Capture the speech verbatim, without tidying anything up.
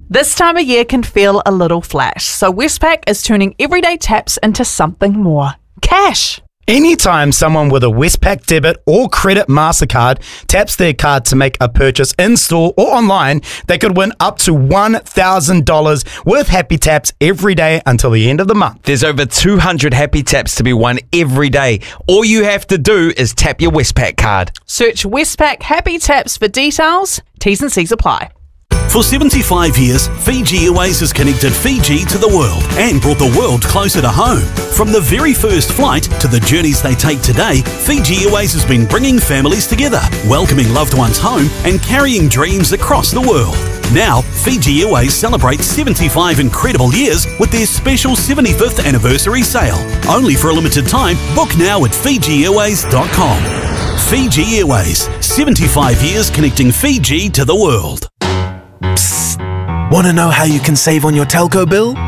This time of year can feel a little flat, so Westpac is turning everyday taps into something more. Cash! Anytime someone with a Westpac debit or credit MasterCard taps their card to make a purchase in-store or online, they could win up to one thousand dollars with Happy Taps every day until the end of the month. There's over two hundred Happy Taps to be won every day. All you have to do is tap your Westpac card. Search Westpac Happy Taps for details. T's and C's apply. For seventy-five years, Fiji Airways has connected Fiji to the world and brought the world closer to home. From the very first flight to the journeys they take today, Fiji Airways has been bringing families together, welcoming loved ones home and carrying dreams across the world. Now, Fiji Airways celebrates seventy-five incredible years with their special seventy-fifth anniversary sale. Only for a limited time, book now at fiji airways dot com. Fiji Airways, seventy-five years connecting Fiji to the world. Psst. Want to know how you can save on your telco bill?